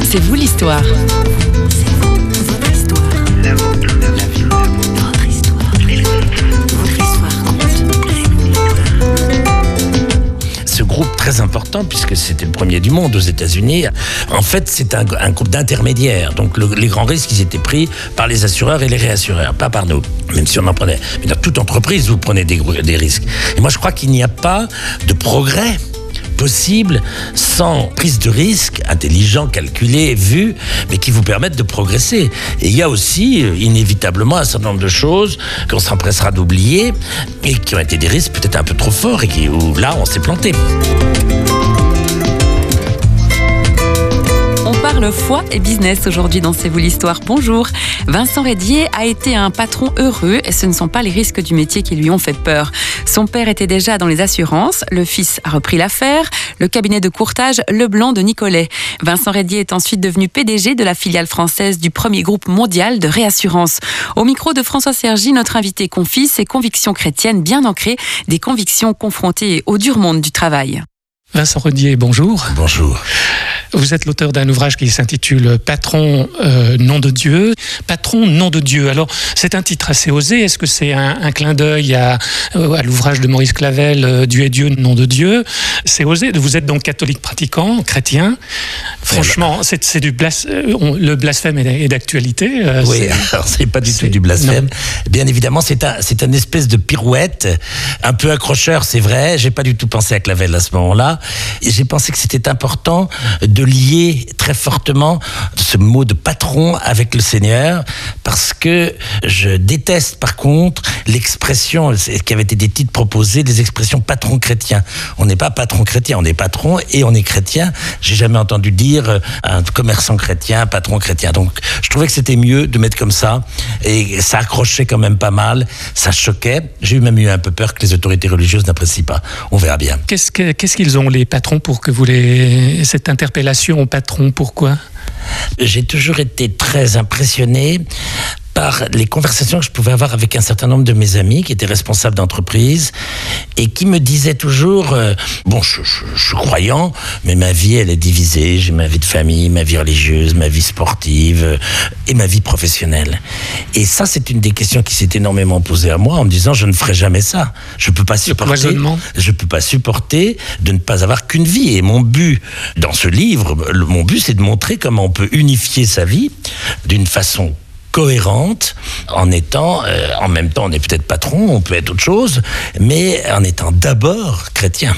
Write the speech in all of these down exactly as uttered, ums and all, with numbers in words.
C'est vous l'histoire. Ce groupe très important, puisque c'était le premier du monde aux États-Unis, en fait, c'est un, un groupe d'intermédiaires. Donc, le, les grands risques, ils étaient pris par les assureurs et les réassureurs, pas par nous, même si on en prenait. Mais dans toute entreprise, vous prenez des, des risques. Et moi, je crois qu'il n'y a pas de progrès possible sans prise de risque, intelligent, calculé, vu, mais qui vous permettent de progresser. Et il y a aussi, inévitablement, un certain nombre de choses qu'on s'empressera d'oublier et qui ont été des risques peut-être un peu trop forts et qui, où là, on s'est planté. On parle foi et business aujourd'hui dans C'est vous l'histoire. Bonjour. Vincent Reydier a été un patron heureux et ce ne sont pas les risques du métier qui lui ont fait peur. Son père était déjà dans les assurances, le fils a repris l'affaire, le cabinet de courtage Leblanc de Nicolet. Vincent Reydier est ensuite devenu P D G de la filiale française du premier groupe mondial de réassurance. Au micro de François Sergi, notre invité confie ses convictions chrétiennes bien ancrées, des convictions confrontées au dur monde du travail. Vincent Reydier, bonjour. Bonjour. Vous êtes l'auteur d'un ouvrage qui s'intitule Patron, euh, nom de Dieu. Patron, nom de Dieu. Alors, c'est un titre assez osé. Est-ce que c'est un, un clin d'œil à, à l'ouvrage de Maurice Clavel, euh, Dieu est Dieu, nom de Dieu? C'est osé. Vous êtes donc catholique pratiquant, chrétien. Franchement, c'est, c'est du blas... le blasphème est d'actualité. Euh, oui, c'est... alors c'est pas du c'est... tout du blasphème. Non. Bien évidemment, c'est un, c'est une espèce de pirouette, un peu accrocheur, c'est vrai. J'ai pas du tout pensé à Clavel à ce moment-là. Et j'ai pensé que c'était important de lier très fortement ce mot de patron avec le Seigneur, parce que je déteste par contre l'expression qui avait été des titres proposés, des expressions patron chrétien. On n'est pas patron chrétien, on est patron et on est chrétien. J'ai jamais entendu dire un commerçant chrétien, patron chrétien. Donc je trouvais que c'était mieux de mettre comme ça, et ça accrochait quand même pas mal, ça choquait. J'ai même eu un peu peur que les autorités religieuses n'apprécient pas. On verra bien. Qu'est-ce, que, qu'est-ce qu'ils ont les patrons pour que vous les... cette interpellation au patron, pourquoi? J'ai toujours été très impressionné par les conversations que je pouvais avoir avec un certain nombre de mes amis qui étaient responsables d'entreprise et qui me disaient toujours euh, bon, je, je, je suis croyant, mais ma vie elle est divisée. J'ai ma vie de famille, ma vie religieuse, ma vie sportive euh, et ma vie professionnelle. Et ça, c'est une des questions qui s'est énormément posée à moi en me disant je ne ferai jamais ça. Je peux pas supporter. Je peux pas supporter de ne pas avoir qu'une vie. Et mon but dans ce livre, le, mon but, c'est de montrer comment on peut unifier sa vie d'une façon cohérente, en étant, euh, en même temps, on n'est peut-être patron, on peut être autre chose, mais en étant d'abord chrétien.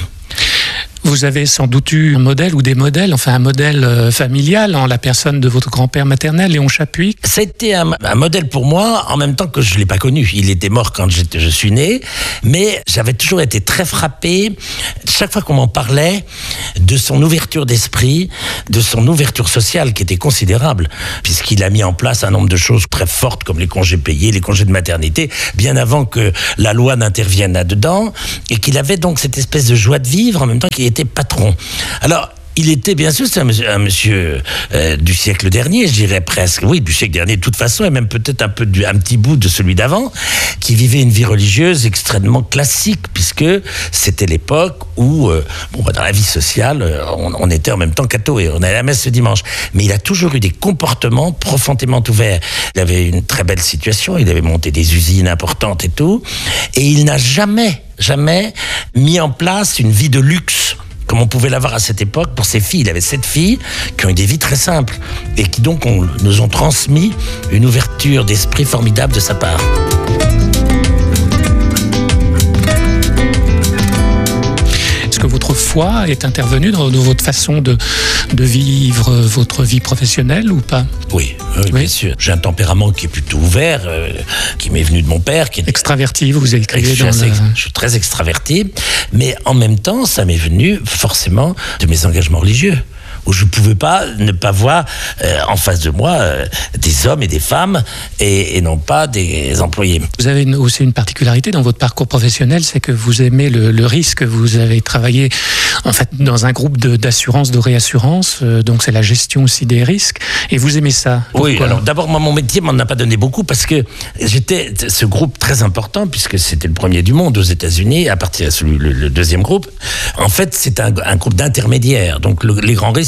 Vous avez sans doute eu un modèle ou des modèles, enfin un modèle euh, familial en la personne de votre grand-père maternel, Léon Chapuis. C'était un, un modèle pour moi, en même temps que je ne l'ai pas connu. Il était mort quand j'étais, je suis né, mais j'avais toujours été très frappé, chaque fois qu'on m'en parlait, de son ouverture d'esprit, de son ouverture sociale qui était considérable, puisqu'il a mis en place un nombre de choses très fortes comme les congés payés, les congés de maternité, bien avant que la loi n'intervienne là-dedans, et qu'il avait donc cette espèce de joie de vivre en même temps qu'il était patron. Alors, il était, bien sûr, c'est un monsieur, un monsieur euh, du siècle dernier, je dirais presque, oui, du siècle dernier de toute façon, et même peut-être un peu du, un petit bout de celui d'avant, qui vivait une vie religieuse extrêmement classique, puisque c'était l'époque où, euh, bon, dans la vie sociale, on, on était en même temps catho et on allait à la messe ce dimanche. Mais il a toujours eu des comportements profondément ouverts. Il avait une très belle situation, il avait monté des usines importantes et tout, et il n'a jamais, jamais mis en place une vie de luxe, comme on pouvait l'avoir à cette époque pour ses filles. Il avait sept filles qui ont eu des vies très simples et qui donc ont, nous ont transmis une ouverture d'esprit formidable de sa part. Est-ce que votre foi est intervenue dans, dans votre façon de, de vivre votre vie professionnelle ou pas? Oui, oui, oui, bien sûr. J'ai un tempérament qui est plutôt ouvert, euh, qui m'est venu de mon père. Qui est... Extraverti, vous écrivez dans assez, le... Je suis très extraverti, mais en même temps, ça m'est venu forcément de mes engagements religieux, où je ne pouvais pas ne pas voir euh, en face de moi euh, des hommes et des femmes et, et non pas des employés. Vous avez une, aussi une particularité dans votre parcours professionnel, c'est que vous aimez le, le risque. Vous avez travaillé en fait dans un groupe de, d'assurance, de réassurance, euh, donc c'est la gestion aussi des risques, et vous aimez ça. Pourquoi? Oui, alors d'abord, moi, mon métier m'en a pas donné beaucoup parce que j'étais ce groupe très important, puisque c'était le premier du monde aux États-Unis, à partir de celui, le, le deuxième groupe. En fait, c'est un, un groupe d'intermédiaires, donc le, les grands risques,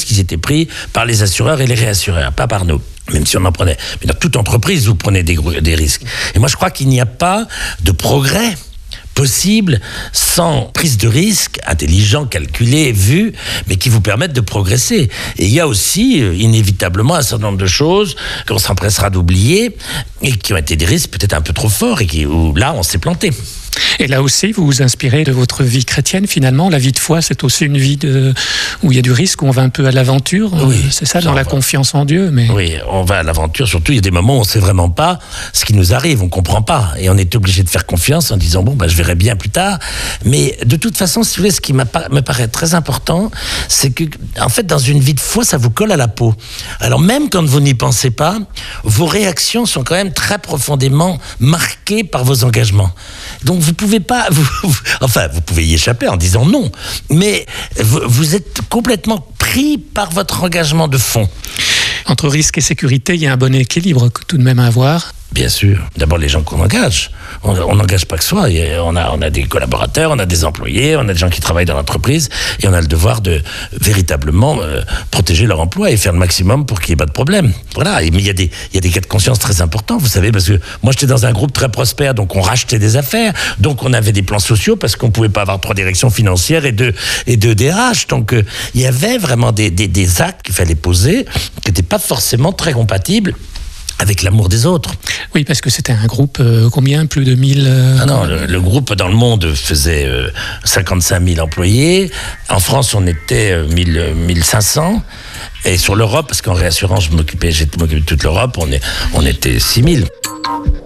risques, ils étaient pris par les assureurs et les réassureurs, pas par nous. Même si on en prenait. Mais dans toute entreprise, vous prenez des, des risques. Et moi, je crois qu'il n'y a pas de progrès possible sans prise de risque, intelligent, calculé, vu, mais qui vous permettent de progresser. Et il y a aussi, euh, inévitablement, un certain nombre de choses qu'on s'empressera d'oublier et qui ont été des risques peut-être un peu trop forts et qui, où là, on s'est planté. Et là aussi, vous vous inspirez de votre vie chrétienne, finalement. La vie de foi, c'est aussi une vie de... où il y a du risque, où on va un peu à l'aventure. Oui, c'est ça, ça, dans la va. confiance en Dieu. Mais... Oui, on va à l'aventure. Surtout, il y a des moments où on ne sait vraiment pas ce qui nous arrive. On ne comprend pas. Et on est obligé de faire confiance en disant, bon, bah, je verrai bien plus tard. Mais de toute façon, si vous voulez, ce qui me paraît très important, c'est que, en fait, dans une vie de foi, ça vous colle à la peau. Alors, même quand vous n'y pensez pas, vos réactions sont quand même très profondément marquées par vos engagements. Donc, vous pouvez pas, vous, vous, enfin, vous pouvez y échapper en disant non, mais vous, vous êtes complètement pris par votre engagement de fond. Entre risque et sécurité, il y a un bon équilibre tout de même à avoir. Bien sûr. D'abord, les gens qu'on engage. On n'engage pas que soi. On a, on a des collaborateurs, on a des employés, on a des gens qui travaillent dans l'entreprise et on a le devoir de véritablement euh, protéger leur emploi et faire le maximum pour qu'il n'y ait pas de problème. Voilà. Mais il y a des, il y a des cas de conscience très importants, vous savez, parce que moi, j'étais dans un groupe très prospère, donc on rachetait des affaires, donc on avait des plans sociaux parce qu'on ne pouvait pas avoir trois directions financières et deux, et deux D R H. Donc, euh, il y avait vraiment des, des, des actes qu'il fallait poser qui n'étaient pas forcément très compatibles avec l'amour des autres. Oui, parce que c'était un groupe, euh, combien ? Plus de mille euh... Ah non, le, le groupe dans le monde faisait euh, cinquante-cinq mille employés. En France, on était euh, mille cinq cents. Et sur l'Europe, parce qu'en réassurance, je m'occupais, j'ai m'occupé de toute l'Europe, on, est, on était six mille.